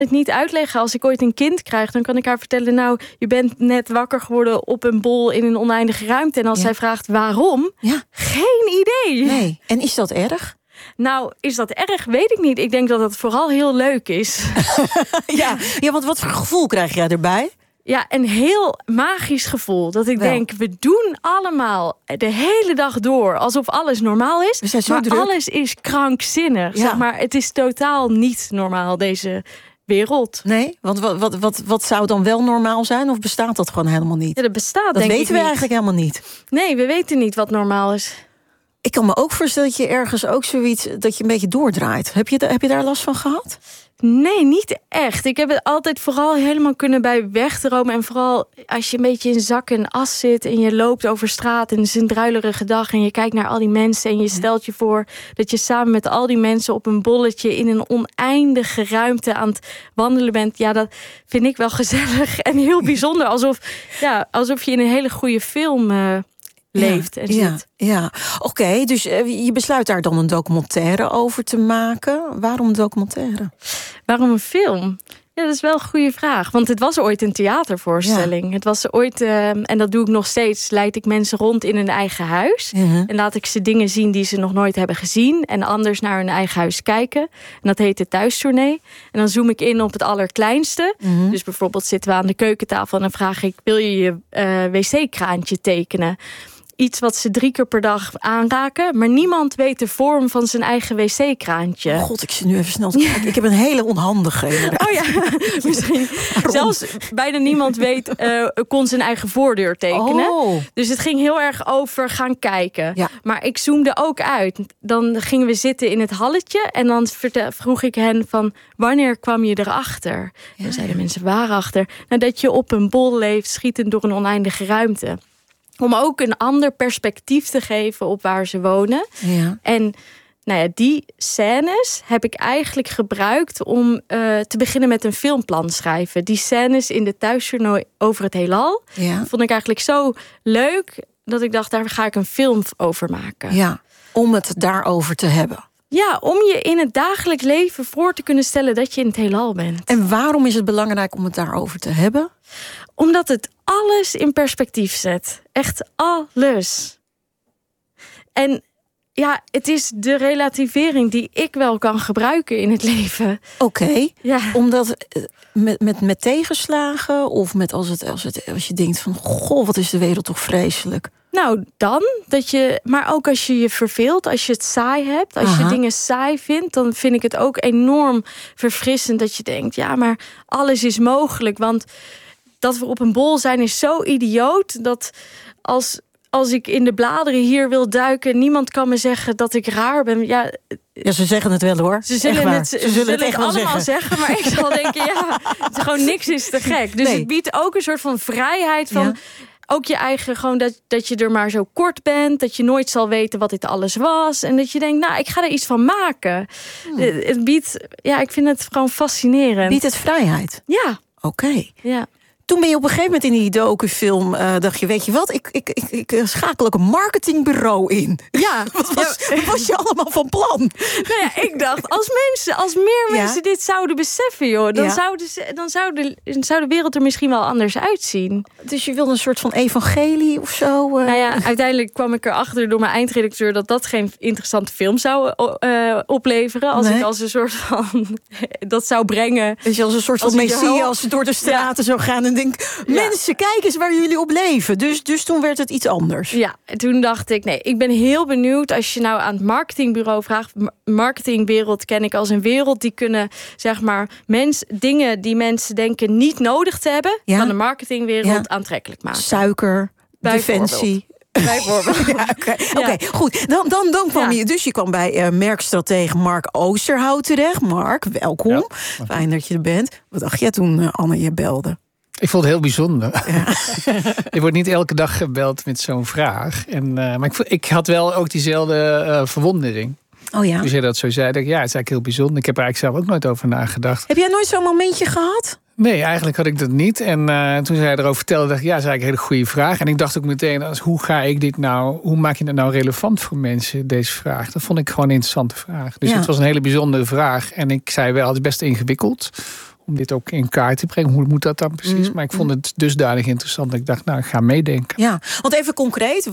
het niet uitleggen. Als ik ooit een kind krijg, dan kan ik haar vertellen... nou, je bent net wakker geworden op een bol in een oneindige ruimte. En als zij vraagt waarom, geen idee. Nee. En is dat erg? Nou, is dat erg? Weet ik niet. Ik denk dat het vooral heel leuk is. ja, want wat voor gevoel krijg jij erbij? Ja, een heel magisch gevoel. Dat ik denk, we doen allemaal de hele dag door alsof alles normaal is. We zijn zo maar druk. alles is krankzinnig. Ja. Zeg maar, het is totaal niet normaal, deze wereld. Nee? Want wat zou dan wel normaal zijn? Of bestaat dat gewoon helemaal niet? Ja, dat bestaat, dat denk ik weten we niet. eigenlijk helemaal niet. Nee, we weten niet wat normaal is. Ik kan me ook voorstellen dat je ergens ook zoiets... dat je een beetje doordraait. Heb je daar last van gehad? Nee, niet echt. Ik heb het altijd vooral helemaal kunnen bij wegdromen. En vooral als je een beetje in zak en as zit... en je loopt over straat en het is een druilerige dag... en je kijkt naar al die mensen en je stelt je voor... dat je samen met al die mensen op een bolletje... in een oneindige ruimte aan het wandelen bent. Ja, dat vind ik wel gezellig en heel bijzonder. Alsof je in een hele goede film... leeft en zit. Ja. Oké, dus je besluit daar dan een documentaire over te maken. Waarom een documentaire? Waarom een film? Ja, dat is wel een goede vraag. Want het was ooit een theatervoorstelling. Ja. Het was ooit, en dat doe ik nog steeds... leid ik mensen rond in hun eigen huis. En laat ik ze dingen zien die ze nog nooit hebben gezien. En anders naar hun eigen huis kijken. En dat heet de thuistournee. En dan zoom ik in op het allerkleinste. Dus bijvoorbeeld zitten we aan de keukentafel... en dan vraag ik, wil je wc-kraantje tekenen? Iets wat ze 3 keer per dag aanraken. Maar niemand weet de vorm van zijn eigen wc-kraantje. Oh God, ik zit nu even snel te kijken. Ik heb een hele onhandige. Oh ja, misschien. Zelfs bijna niemand kon zijn eigen voordeur tekenen. Dus het ging heel erg over gaan kijken. Ja. Maar ik zoomde ook uit. Dan gingen we zitten in het halletje. En dan vroeg ik hen van... wanneer kwam je erachter? En dan zeiden mensen, waarachter? Nou, dat je op een bol leeft, schietend door een oneindige ruimte. Om ook een ander perspectief te geven op waar ze wonen. Ja. En die scènes heb ik eigenlijk gebruikt om te beginnen met een filmplan schrijven. Die scènes in de thuisjournaal over het heelal vond ik eigenlijk zo leuk... dat ik dacht, daar ga ik een film over maken. Ja, om het daarover te hebben. Ja, om je in het dagelijks leven voor te kunnen stellen dat je in het heelal bent. En waarom is het belangrijk om het daarover te hebben? Omdat het alles in perspectief zet. Echt alles. En ja, het is de relativering die ik wel kan gebruiken in het leven. Oké. Ja. Omdat met tegenslagen of met als je denkt van... goh, wat is de wereld toch vreselijk. Nou, dan dat je... Maar ook als je je verveelt, als je het saai hebt... als je dingen saai vindt... dan vind ik het ook enorm verfrissend dat je denkt... ja, maar alles is mogelijk. Want dat we op een bol zijn is zo idioot... dat als ik in de bladeren hier wil duiken... niemand kan me zeggen dat ik raar ben. Ja, ze zeggen het wel, hoor. Ze zullen het echt allemaal zeggen. Maar ik zal denken, gewoon niks is te gek. Dus het biedt ook een soort van vrijheid van... Ja. Ook je eigen, gewoon dat je er maar zo kort bent. Dat je nooit zal weten wat dit alles was. En dat je denkt, ik ga er iets van maken. Het biedt, ik vind het gewoon fascinerend. Biedt het vrijheid? Ja. Oké. Ja. Toen ben je op een gegeven moment in die docufilm... dacht je, weet je wat, ik schakel ook een marketingbureau in. Ja. Wat was je allemaal van plan? Nou ja, ik dacht, als meer mensen dit zouden beseffen... joh, dan zou de wereld er misschien wel anders uitzien. Dus je wilde een soort van evangelie of zo? Nou ja, uiteindelijk kwam ik erachter door mijn eindredacteur... dat geen interessante film zou opleveren. Als ik als een soort van... dat zou brengen. Dus je als een soort van messias door de straten zou gaan... en mensen, kijk eens waar jullie op leven. Dus toen werd het iets anders. Ja, en toen dacht ik, ik ben heel benieuwd... als je nou aan het marketingbureau vraagt... marketingwereld ken ik als een wereld... die kunnen, zeg maar, dingen die mensen denken niet nodig te hebben... van de marketingwereld aantrekkelijk maken. Suiker, defensie... Bijvoorbeeld. Oké, goed. Dan kwam je kwam bij merkstratege Mark Oosterhout terecht. Mark, welkom. Ja. Fijn dat je er bent. Wat dacht jij toen Anne je belde? Ik vond het heel bijzonder. Ja. Je wordt niet elke dag gebeld met zo'n vraag. Maar ik had wel ook diezelfde verwondering. Oh ja? Dus jij dat zo zei, het is eigenlijk heel bijzonder. Ik heb er eigenlijk zelf ook nooit over nagedacht. Heb jij nooit zo'n momentje gehad? Nee, eigenlijk had ik dat niet. En toen zij erover vertelde, dacht ik, dat is eigenlijk een hele goede vraag. En ik dacht ook meteen, hoe maak je dat nou relevant voor mensen, deze vraag? Dat vond ik gewoon een interessante vraag. Dus het was een hele bijzondere vraag. En ik zei wel, het is best ingewikkeld om dit ook in kaart te brengen. Hoe moet dat dan precies? Maar ik vond het dusdanig interessant dat ik dacht, nou, ik ga meedenken. Ja, want even concreet,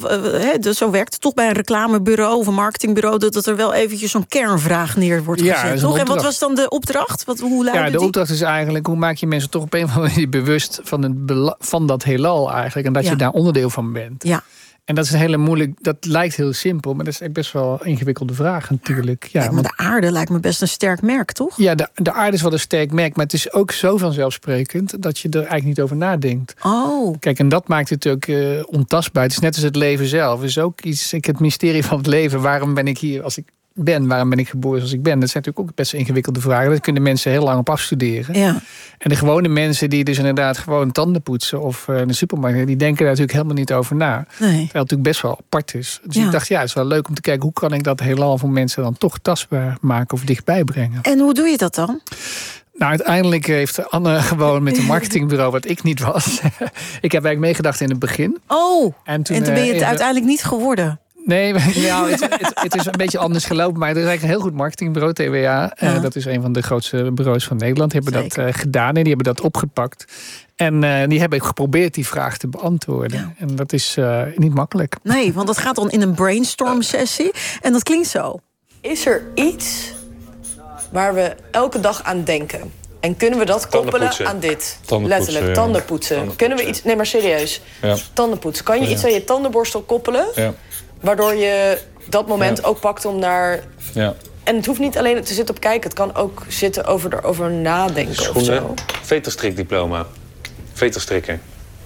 zo werkt het toch bij een reclamebureau of een marketingbureau, dat er wel eventjes zo'n kernvraag neer wordt gezet, toch? En wat was dan de opdracht? Hoe luidde die? De opdracht is eigenlijk, hoe maak je mensen toch op een of andere manier bewust van dat heelal eigenlijk, en dat je daar onderdeel van bent. Ja. En dat is een hele moeilijk, dat lijkt heel simpel, maar dat is best wel een ingewikkelde vraag natuurlijk. Ja, maar de aarde lijkt me best een sterk merk, toch? Ja, de aarde is wel een sterk merk, maar het is ook zo vanzelfsprekend dat je er eigenlijk niet over nadenkt. Oh. Kijk, en dat maakt het ook ontastbaar. Het is net als het leven zelf. Het is ook iets, het mysterie van het leven. Waarom ben ik hier als ik ben? Waarom ben ik geboren zoals ik ben? Dat zijn natuurlijk ook best ingewikkelde vragen. Daar kunnen mensen heel lang op afstuderen. Ja. En de gewone mensen die dus inderdaad gewoon tanden poetsen of in de supermarkt, die denken daar natuurlijk helemaal niet over na. Nee. Terwijl het natuurlijk best wel apart is. Dus ik dacht, het is wel leuk om te kijken, hoe kan ik dat heelal voor mensen dan toch tastbaar maken of dichtbij brengen. En hoe doe je dat dan? Nou, uiteindelijk heeft Anne gewoon met een marketingbureau, wat ik niet was. Ik heb eigenlijk meegedacht in het begin. Oh, en toen ben je het uiteindelijk niet geworden. Nee, het is een beetje anders gelopen. Maar er is eigenlijk een heel goed marketingbureau, TWA. Ja. Dat is een van de grootste bureaus van Nederland. Die hebben dat gedaan en die hebben dat opgepakt. En die hebben geprobeerd die vraag te beantwoorden. Ja. En dat is niet makkelijk. Nee, want dat gaat dan in een brainstorm sessie. En dat klinkt zo. Is er iets waar we elke dag aan denken? En kunnen we dat koppelen aan dit? Letterlijk, tandenpoetsen. Kunnen we iets... Nee, maar serieus. Ja. Tandenpoetsen. Kan je iets aan je tandenborstel koppelen? Ja. Waardoor je dat moment ook pakt om naar... Ja. En het hoeft niet alleen te zitten op kijken. Het kan ook zitten over nadenken. Schoenen, of zo. Veterstrikdiploma. Veterstrikken.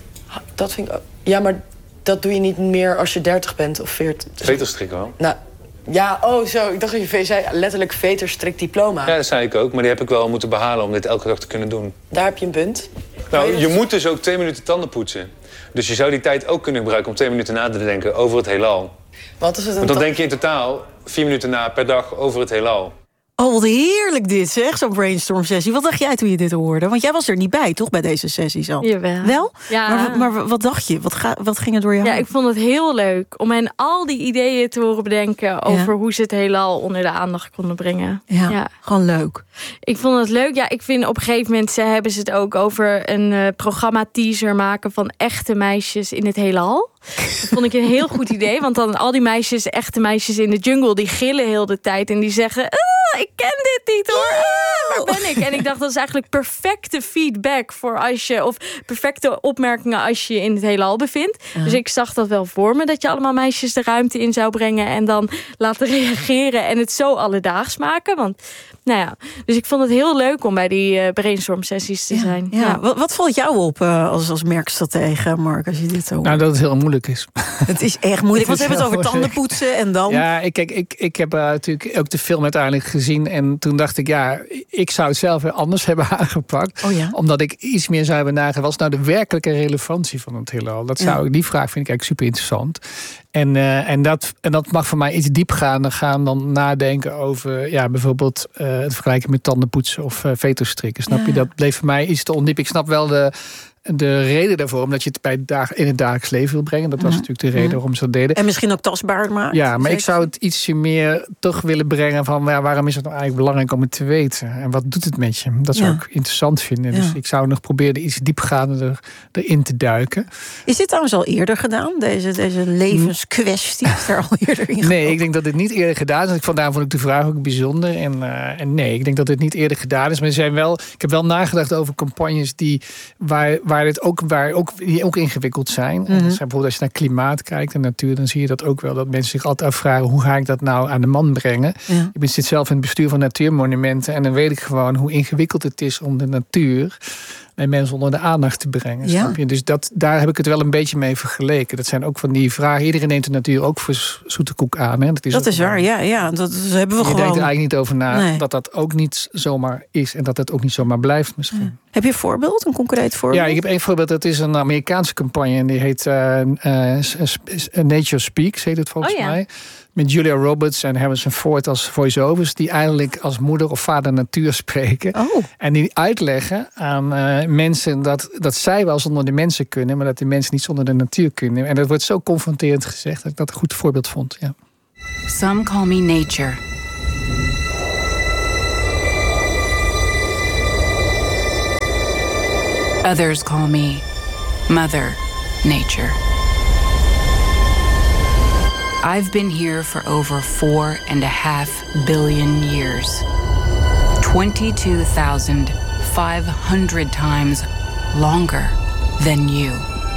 Dat vind ik ook... Ja, maar dat doe je niet meer als je 30 bent of 40. Veterstrikken wel? Nou, ja, zo. Ik dacht dat je zei letterlijk veterstrikdiploma. Ja, dat zei ik ook. Maar die heb ik wel moeten behalen om dit elke dag te kunnen doen. Daar heb je een punt. Nou, je moet dus ook 2 minuten tanden poetsen. Dus je zou die tijd ook kunnen gebruiken om 2 minuten na te denken over het heelal. Wat is het? Want dan denk je in totaal 4 minuten na per dag over het heelal. Oh, wat heerlijk dit, zeg, zo'n brainstorm sessie. Wat dacht jij toen je dit hoorde? Want jij was er niet bij, toch, bij deze sessies al? Jawel. Wel? Ja. Maar wat dacht je? Wat ging er door je hoofd? Ja, ik vond het heel leuk om hen al die ideeën te horen bedenken over hoe ze het heelal onder de aandacht konden brengen. Ja, gewoon leuk. Ik vond het leuk. Ja, ik vind op een gegeven moment hebben ze het ook over een programma-teaser maken van echte meisjes in het heelal. Dat vond ik een heel goed idee. Want dan al die meisjes, echte meisjes in de jungle, die gillen heel de tijd. En die zeggen, ik ken dit niet hoor. Waar ben ik? En ik dacht, dat is eigenlijk perfecte feedback voor als je, of perfecte opmerkingen als je je in het heelal bevindt. Dus ik zag dat wel voor me, dat je allemaal meisjes de ruimte in zou brengen en dan laten reageren en het zo alledaags maken. Want, nou ja, dus ik vond het heel leuk om bij die brainstorm sessies te zijn. Ja. Wat valt jou op als merkstratege, Mark, als je dit zo hoort? Nou, dat het heel moeilijk is. Het is echt moeilijk, want we hebben het over tandenpoetsen en dan... Ja, ik heb natuurlijk ook de film uiteindelijk gezien en toen dacht ik, ik zou het zelf weer anders hebben aangepakt. Oh ja? Omdat ik iets meer zou hebben nagedacht, wat is nou de werkelijke relevantie van het heelal? Die vraag vind ik eigenlijk super interessant. En dat mag voor mij iets diepgaander gaan dan nadenken over bijvoorbeeld het vergelijken met tandenpoetsen of veterstrikken. Snap je? Dat bleef voor mij iets te ondiep. Ik snap wel de reden daarvoor, omdat je het in het dagelijks leven wil brengen. Dat was natuurlijk de reden waarom ze dat deden. En misschien ook tastbaar maken. Ja, maar ik zou het ietsje meer terug willen brengen van waarom is het nou eigenlijk belangrijk om het te weten? En wat doet het met je? Dat zou ik interessant vinden. Dus ik zou nog proberen iets diepgaander erin te duiken. Is dit trouwens al eerder gedaan? Deze levenskwestie is er al eerder in? Nee, ik denk dat dit niet eerder gedaan is. Vandaar vond ik de vraag ook bijzonder. En nee, ik denk dat dit niet eerder gedaan is. Maar ik heb wel nagedacht over campagnes die ook ingewikkeld zijn. Bijvoorbeeld als je naar klimaat kijkt en natuur, dan zie je dat ook wel. Dat mensen zich altijd afvragen, hoe ga ik dat nou aan de man brengen? Ja. Ik zit zelf in het bestuur van natuurmonumenten en dan weet ik gewoon hoe ingewikkeld het is om de natuur en mensen onder de aandacht te brengen. Ja. Snap je? Dus daar heb ik het wel een beetje mee vergeleken. Dat zijn ook van die vragen. Iedereen neemt de natuur ook voor zoete koek aan. Hè? Dat is waar, ja. Dat hebben we gewoon. Je denkt er eigenlijk niet over na dat ook niet zomaar is en dat het ook niet zomaar blijft misschien. Nee. Heb je een voorbeeld, een concreet voorbeeld? Ja, ik heb één voorbeeld. Dat is een Amerikaanse campagne en die heet Nature Speaks, heet het volgens mij. Met Julia Roberts en Harrison Ford als voice-overs, die eigenlijk als moeder of vader natuur spreken. Oh. En die uitleggen aan mensen dat zij wel zonder de mensen kunnen, maar dat de mensen niet zonder de natuur kunnen. En dat wordt zo confronterend gezegd dat ik dat een goed voorbeeld vond. Ja. Some call me nature. Others call me Mother Nature. I've been here for over 4.5 billion years. 22,500 times longer than you.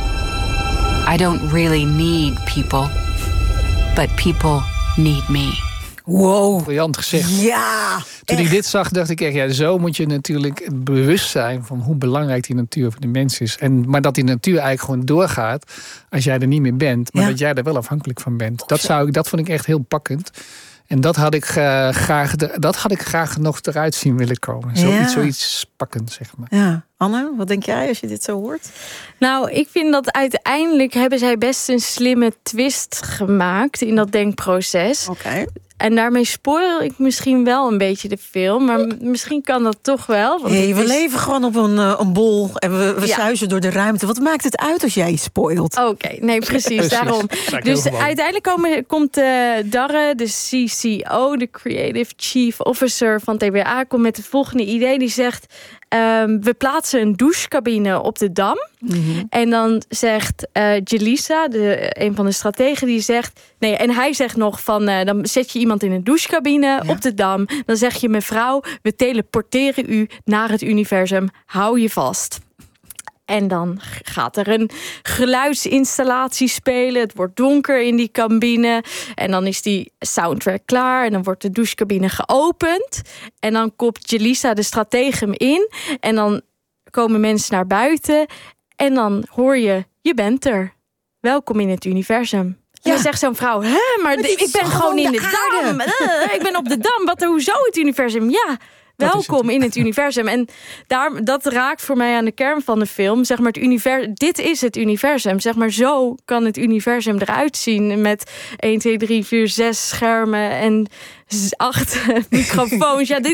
I don't really need people, but people need me. Wow. Briljant gezegd. Ja. Toen ik dit zag, dacht ik echt, zo moet je natuurlijk bewust zijn van hoe belangrijk die natuur voor de mens is. Maar dat die natuur eigenlijk gewoon doorgaat als jij er niet meer bent, maar dat jij er wel afhankelijk van bent. Dat vond ik echt heel pakkend. En dat had ik graag nog eruit zien willen komen. Zoiets pakkend, zeg maar. Ja. Anne, wat denk jij als je dit zo hoort? Nou, ik vind dat uiteindelijk hebben zij best een slimme twist gemaakt in dat denkproces. Oké. En daarmee spoil ik misschien wel een beetje de film. Maar misschien kan dat toch wel. Want we leven gewoon op een bol. En we zuizen door de ruimte. Wat maakt het uit als jij iets spoilt? Oké, nee, precies. Daarom. Dus uiteindelijk komt Darre, de CCO, de Creative Chief Officer van TBA, komt met het volgende idee. Die zegt, we plaatsen een douchecabine op de Dam. Mm-hmm. En dan zegt Jelisa, een van de strategen, die zegt... Nee, en hij zegt nog van, dan zet je iemand in een douchecabine op de Dam. Dan zeg je, mevrouw, we teleporteren u naar het universum. Hou je vast. En dan gaat er een geluidsinstallatie spelen. Het wordt donker in die cabine. En dan is die soundtrack klaar. En dan wordt de douchecabine geopend. En dan kopt Jelisa, de stratege, hem in. En dan komen mensen naar buiten. En dan hoor je, je bent er. Welkom in het universum. En dan zegt zo'n vrouw, maar ik ben gewoon in de Dam. Ik ben op de Dam. Hoezo het universum? Ja, welkom in het universum. En dat raakt voor mij aan de kern van de film. Zeg maar, dit is het universum. Zeg maar, zo kan het universum eruit zien. Met 1, 2, 3, 4, 6 schermen en 8 microfoons. Ja,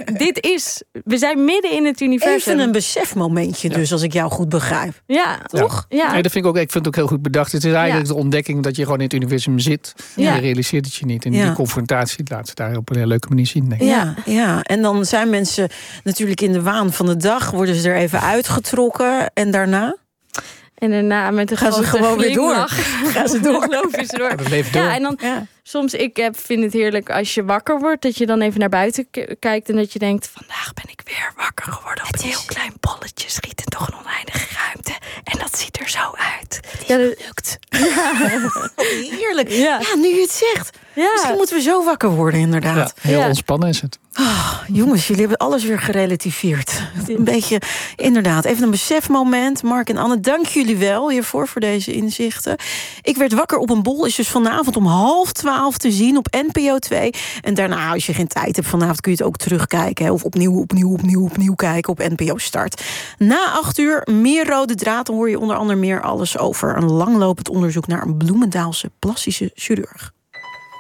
we zijn midden in het universum. Even een besefmomentje dus, als ik jou goed begrijp. Ja, toch? Ja. Nee, dat vind ik vind het ook heel goed bedacht. Het is eigenlijk de ontdekking dat je gewoon in het universum zit. Ja. Je realiseert het je niet. En die confrontatie laat ze daar op een hele leuke manier zien, denk ik. Ja, en dan zijn mensen natuurlijk in de waan van de dag, worden ze er even uitgetrokken. En daarna? En daarna met een gaan ze gewoon weer door. Gaan ze door. Lopen ze door. Dat leeft door. Ja, en dan soms, vind het heerlijk als je wakker wordt, dat je dan even naar buiten kijkt en dat je denkt, vandaag ben ik weer wakker geworden op een heel klein bolletje, schiet in toch een oneindige ruimte. En dat ziet er zo uit. Dat lukt. Heerlijk. Ja, nu je het zegt. Ja. Misschien moeten we zo wakker worden, inderdaad. Ja, heel ontspannen is het. Jongens, jullie hebben alles weer gerelativeerd. Een beetje, inderdaad, even een besefmoment. Mark en Anne, dank jullie wel hiervoor, voor deze inzichten. Ik werd wakker op een bol, is dus vanavond om 11:30 te zien op NPO 2. En daarna, als je geen tijd hebt vanavond, kun je het ook terugkijken. Of opnieuw kijken op NPO Start. Na 8:00 meer Rode Draad. Dan hoor je onder andere meer alles over een langlopend onderzoek naar een Bloemendaalse plastische chirurg.